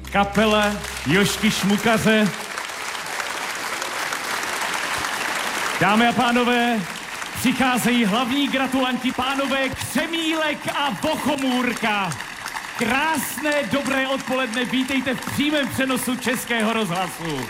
kapela Jožky Šmukaře. Dámy a pánové, přicházejí hlavní gratulanti, pánové Křemílek a Bochomůrka. Krásné, dobré odpoledne, vítejte v přímém přenosu Českého rozhlasu.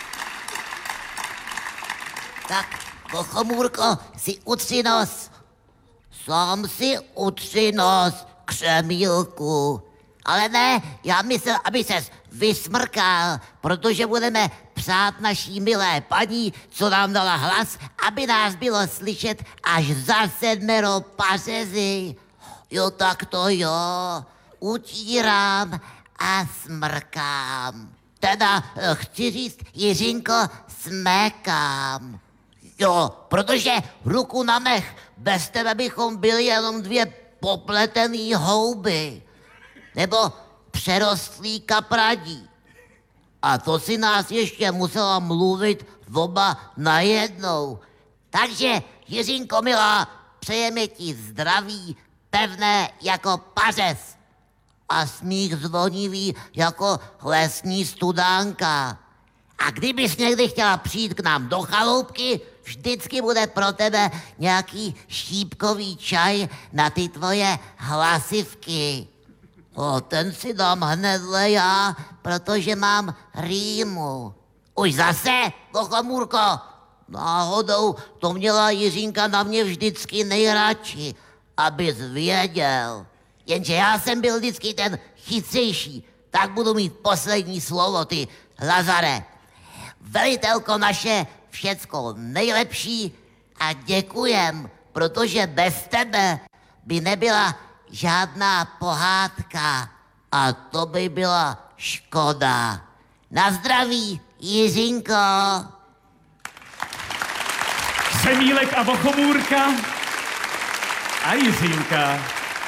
Tak, Bochomůrko, si utři nos. Sám si utři nos, Křemílku. Ale ne, já myslel, aby ses vysmrkal, protože budeme přát naší milé paní, co nám dala hlas, aby nás bylo slyšet až za 7 pařezy. Jo, tak to jo, utírám a smrkám. Teda chci říct, Jiřinko, smekám. Jo, protože ruku na mech, bez tebe bychom byli jenom 2 popletený houby. Nebo přerostlý kapradí. A to si nás ještě musela mluvit oba najednou. Takže, Jiřinko milá, přejeme ti zdraví, pevné jako pařez a smích zvonivý jako lesní studánka. A kdybys někdy chtěla přijít k nám do chaloupky, vždycky bude pro tebe nějaký šípkový čaj na ty tvoje hlasivky. O, ten si dám hnedle já, protože mám rýmu. Už zase, Bochomůrko? Náhodou to měla Jiřinka na mě vždycky nejradši, abys věděl. Jenže já jsem byl vždycky ten chytřejší, tak budu mít poslední slovo, ty Lazare. Velitelko naše, všecko nejlepší a děkujem, protože bez tebe by nebyla žádná pohádka a to by byla škoda. Na zdraví, Jiřinko. Křemílek a Bochomůrka a Jiřinka.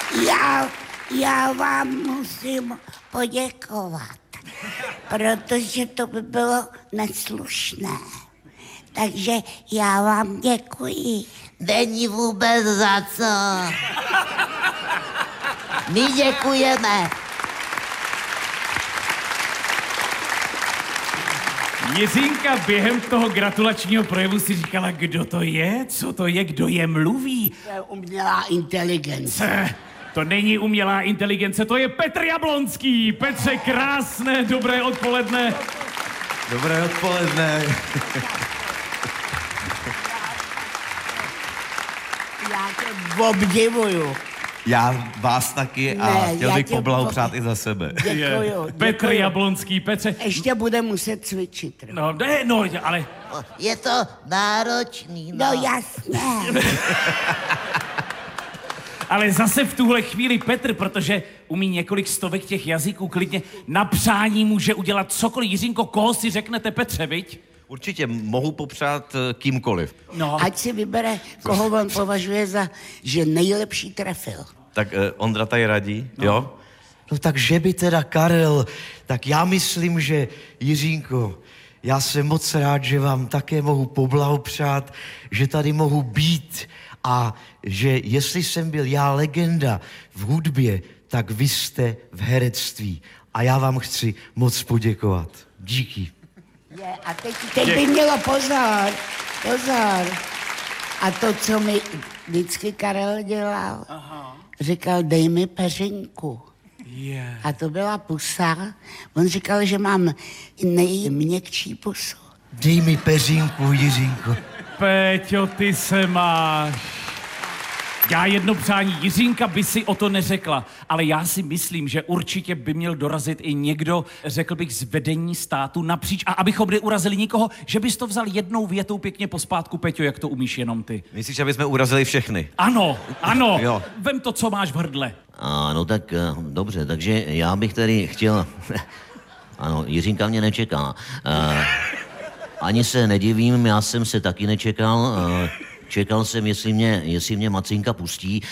Já vám musím poděkovat, protože to by bylo neslušné. Takže já vám děkuji. Není vůbec za co. My děkujeme. Jiřinka během toho gratulačního projevu si říkala, kdo to je, co to je, kdo je mluví. To je umělá inteligence. To není umělá inteligence, to je Petr Jablonský. Petře, krásné, dobré odpoledne. Dobré odpoledne. Já tě obdivuju. Já vás taky a chtěl bych poblahopřát i za sebe. Děkuju. Petr Jablonský, Petře. Ještě bude muset cvičit. No, ale... Je to náročný, no. No jasně. Ale zase v tuhle chvíli Petr, protože umí několik stovek těch jazyků, klidně na přání může udělat cokoliv. Jiřinko, koho si řeknete, Petře, viď? Určitě mohu popřát kýmkoliv. No. Ať si vybere, koho on považuje za, že nejlepší trefil. Tak Ondra tady radí, jo? No takže by teda Karel, tak já myslím, že Jiřínko, já jsem moc rád, že vám také mohu poblahopřát, že tady mohu být a že jestli jsem byl já legenda v hudbě, tak vy jste v herectví. A já vám chci moc poděkovat. Díky. A teď by mělo pozor. A to, co mi vždycky Karel dělal, říkal, dej mi peřinku. Yeah. A to byla pusa. On říkal, že mám nejměkčí pusu. Dej mi peřinku, Jiřínko. Péťo, ty se máš. Já jedno přání, Jiřinka by si o to neřekla, ale já si myslím, že určitě by měl dorazit i někdo, řekl bych, z vedení státu napříč a abychom neurazili nikoho, že bys to vzal jednou větou pěkně pospátku, Peťo, jak to umíš jenom ty. Myslíš, aby jsme urazili všechny? Ano, Jo. Vem to, co máš v hrdle. Ano, tak dobře, takže já bych tady chtěl... Ano, Jiřinka mě nečekala. Ani se nedivím, já jsem se taky nečekal. Čekal jsem, jestli mě Macinka pustí,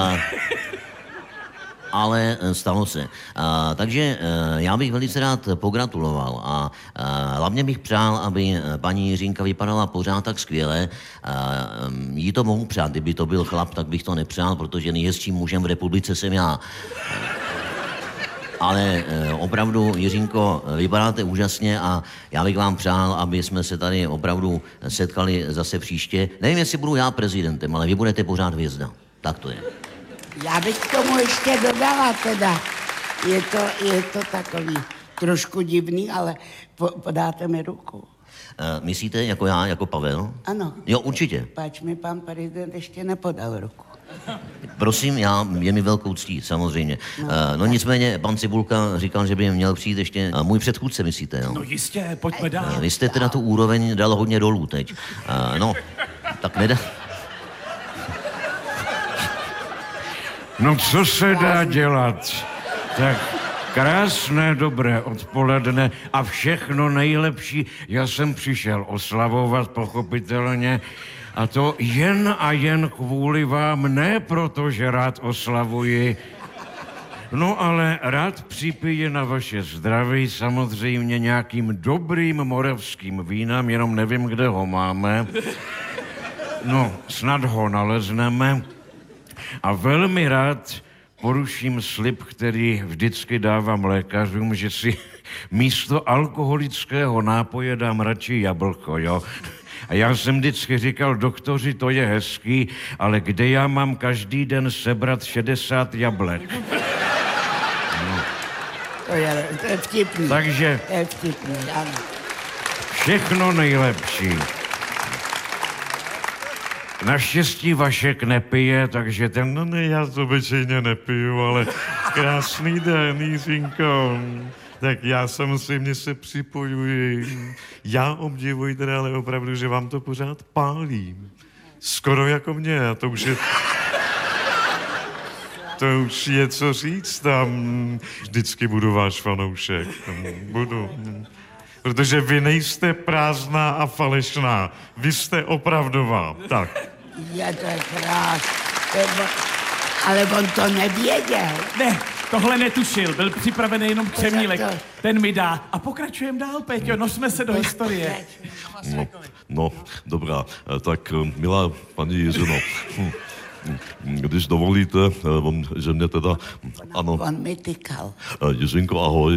ale stalo se. Takže já bych velice rád pogratuloval a hlavně bych přál, aby paní Jiřinka vypadala pořád tak skvěle. Jí to mohu přát, kdyby to byl chlap, tak bych to nepřál, protože nejhezčím mužem v republice jsem já. Ale opravdu, Jiřínko, vypadáte úžasně a já bych vám přál, aby jsme se tady opravdu setkali zase příště. Nevím, jestli budu já prezidentem, ale vy budete pořád hvězda. Tak to je. Já bych k tomu ještě dodala teda. Je to takový trošku divný, ale podáte mi ruku. Myslíte jako já, jako Pavel? Ano. Jo, určitě. Páč mi pan prezident ještě nepodal ruku. Prosím, je mi velkou ctí, samozřejmě. No nicméně, pan Cibulka říkal, že by měl přijít ještě můj předchůdce, myslíte, jo? No jistě, pojďme dál. Vy jste teda tu úroveň dal hodně dolů teď. No, tak nedá... No co se dá dělat? Tak krásné, dobré odpoledne a všechno nejlepší. Já jsem přišel oslavovat, pochopitelně, a to jen a jen kvůli vám, ne proto, že rád oslavuji, no ale rád připije na vaše zdraví, samozřejmě nějakým dobrým moravským vínem, jenom nevím, kde ho máme. No, snad ho nalezneme. A velmi rád poruším slib, který vždycky dávám lékařům, že si místo alkoholického nápoje dám radši jablko, jo. A já jsem vždycky říkal, doktoři, to je hezký, ale kde já mám každý den sebrat 60 jablek? No. To je vtipný. Takže to je vtipný, ano. Všechno nejlepší. Naštěstí Vašek nepije, takže ten, no ne, já to obyčejně nepiju, ale krásný den, Jiřinko. Tak já samozřejmě se připojuji. Já obdivuji teda, ale opravdu, že vám to pořád pálí. Skoro jako mě, a to už je co říct tam. Vždycky budu váš fanoušek. Budu. Protože vy nejste prázdná a falešná. Vy jste opravdová. Tak. Je to krásné. Ale on to nevěděl. Ne, tohle netušil, byl připravený jenom křemílek. Ten mi dá. A pokračujeme dál, Péťo, nosme se do historie. No, dobrá. Tak, milá paní Jiřino, když dovolíte, že mě teda... Ano. On mi tykal. Jiřinko, ahoj.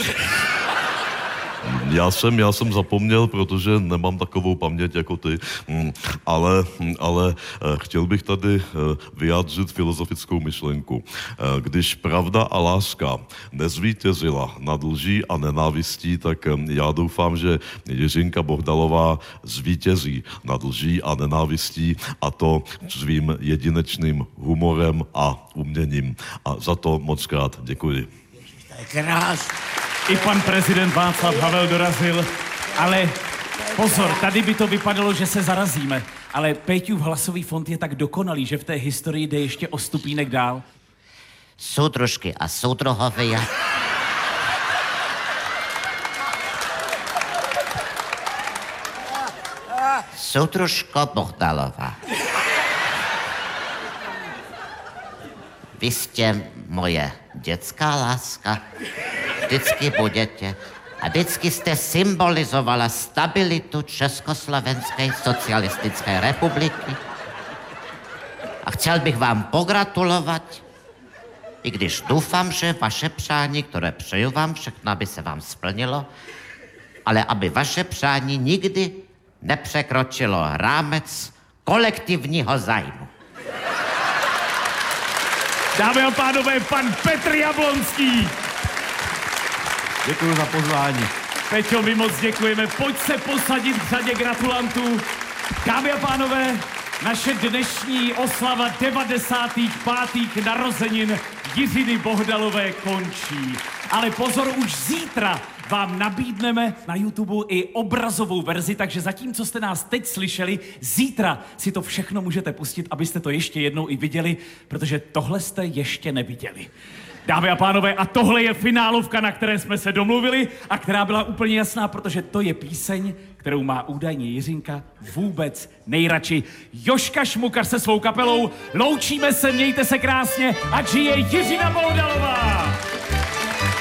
Já jsem zapomněl, protože nemám takovou paměť jako ty, ale chtěl bych tady vyjádřit filozofickou myšlenku. Když pravda a láska nezvítězila nad lží a nenávistí, tak já doufám, že Jiřinka Bohdalová zvítězí nad lží a nenávistí, a to svým jedinečným humorem a uměním. A za to moc krát děkuji. To je krásné. I pan prezident Václav Havel dorazil, ale pozor, tady by to vypadalo, že se zarazíme. Ale Péťův hlasový fond je tak dokonalý, že v té historii jde ještě o stupínek dál. Soudružky a soudruhové. Soudružko Bohdalová. Vy jste moje dětská láska. Vždycky budete. A vždycky jste symbolizovala stabilitu Československé socialistické republiky. A chtěl bych vám pogratulovat, i když doufám, že vaše přání, které přeju vám všechno, aby se vám splnilo, ale aby vaše přání nikdy nepřekročilo rámec kolektivního zájmu. Dámy a pánové, pan Petr Jablonský. Děkuji za pozvání. Peťo, my moc děkujeme. Pojď se posadit v řadě gratulantů. Dámy a pánové, naše dnešní oslava 95. narozenin Jiřiny Bohdalové končí. Ale pozor, už zítra vám nabídneme na YouTube i obrazovou verzi, takže zatímco jste nás teď slyšeli, zítra si to všechno můžete pustit, abyste to ještě jednou i viděli, protože tohle jste ještě neviděli. Dámy a pánové, a tohle je finálovka, na které jsme se domluvili a která byla úplně jasná, protože to je píseň, kterou má údajně Jiřinka vůbec nejradši. Jožka Šmukar se svou kapelou, loučíme se, mějte se krásně, ať žije Jiřina Bohdalová!